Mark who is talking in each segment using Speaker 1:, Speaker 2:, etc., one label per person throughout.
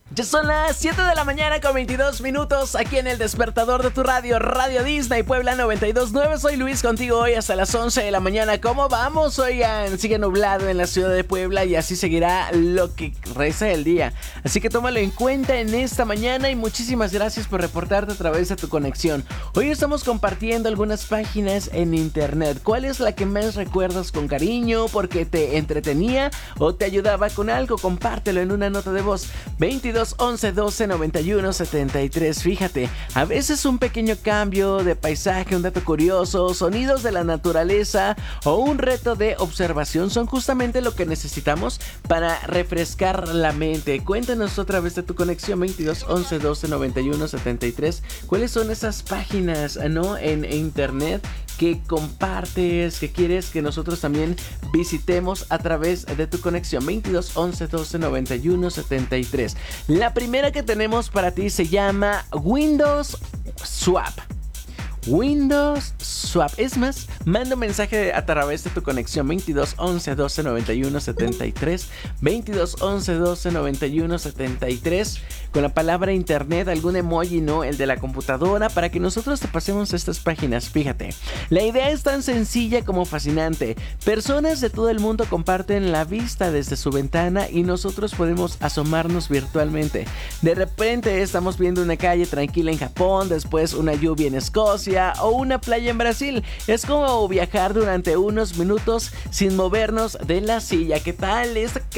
Speaker 1: Ya son las 7 de la mañana con 22 minutos aquí en el despertador de tu radio, Radio Disney Puebla 92.9. Soy Luis contigo hoy hasta las 11 de la mañana. ¿Cómo vamos? Oigan, sigue nublado en la ciudad de Puebla y así seguirá lo que resta del día. Así que tómalo en cuenta en esta mañana y muchísimas gracias por reportarte a través de tu conexión. Hoy estamos compartiendo algunas páginas en internet. ¿Cuál es la que más recuerdas con cariño porque te entretenía o te ayudaba con algo? Compártelo en una nota de voz. 22 11 12 91 73. Fíjate, a veces un pequeño cambio de paisaje, un dato curioso, sonidos de la naturaleza o un reto de observación son justamente lo que necesitamos para refrescar la mente. Cuéntanos otra vez de tu conexión. 22 11 12 91 73. ¿Cuáles son esas páginas, no, en internet que compartes, que quieres que nosotros también visitemos a través de tu conexión? 22 11 12 91 73. La primera que tenemos para ti se llama Windows Swap. Windows Swap. Es más, manda un mensaje a través de tu conexión. 22 11 12 91 73. 22 11 12 91 73. Con la palabra internet, algún emoji, ¿no? El de la computadora, para que nosotros te pasemos estas páginas. Fíjate, la idea es tan sencilla como fascinante. Personas de todo el mundo comparten la vista desde su ventana y nosotros podemos asomarnos virtualmente. De repente estamos viendo una calle tranquila en Japón, después una lluvia en Escocia o una playa en Brasil. Es como viajar durante unos minutos sin movernos de la silla. ¿Qué tal?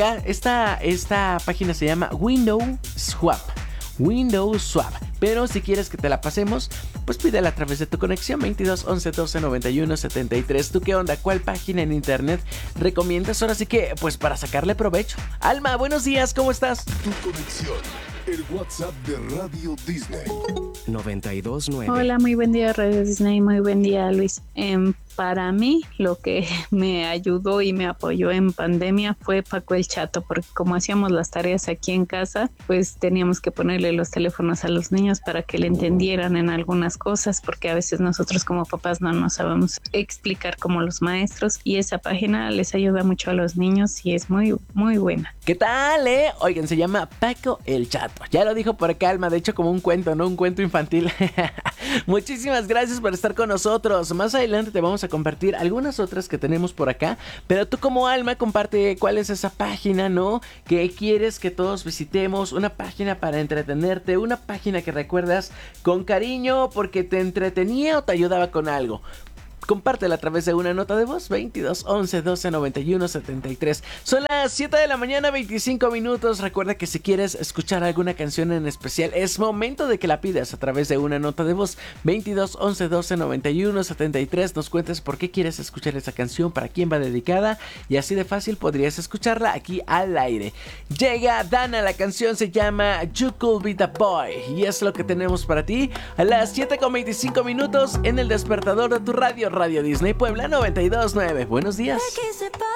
Speaker 1: Esta página se llama Windows Swap. Windows Swap. Pero si quieres que te la pasemos, pues pídela a través de tu conexión. 22 11 12 91 73. ¿Tú qué onda? ¿Cuál página en internet recomiendas? Ahora sí que, pues para sacarle provecho. Alma, buenos días, ¿cómo estás?
Speaker 2: Tu conexión, el WhatsApp de Radio Disney
Speaker 3: 92.9.
Speaker 4: Hola, muy buen día Radio Disney, muy buen día Luis. Para mí lo que me ayudó y me apoyó en pandemia fue Paco el Chato, porque como hacíamos las tareas aquí en casa, pues teníamos que ponerle los teléfonos a los niños para que le entendieran en algunas cosas, porque a veces nosotros como papás no nos sabemos explicar como los maestros, y esa página les ayuda mucho a los niños y es muy, muy buena.
Speaker 1: ¿Qué tal, Oigan, se llama Paco el Chato. Ya lo dijo por acá Alma, de hecho como un cuento, ¿no? Un cuento infantil. Muchísimas gracias por estar con nosotros. Más adelante te vamos a compartir algunas otras que tenemos por acá, pero tú como Alma comparte cuál es esa página, ¿no? Que quieres que todos visitemos, una página para entretenerte, una página que recuerdas con cariño porque te entretenía o te ayudaba con algo. Compártela a través de una nota de voz. 22 11 12 91 73. Son las 7 de la mañana 25 minutos. Recuerda que si quieres escuchar alguna canción en especial, es momento de que la pidas a través de una nota de voz. 22 11 12 91 73. Nos cuentes por qué quieres escuchar esa canción, para quién va dedicada, y así de fácil podrías escucharla aquí al aire. Llega Dana, la canción se llama You Could Be The Boy y es lo que tenemos para ti a las 7 con 25 minutos en el despertador de tu radio, Radio Disney Puebla 92.9. Buenos días.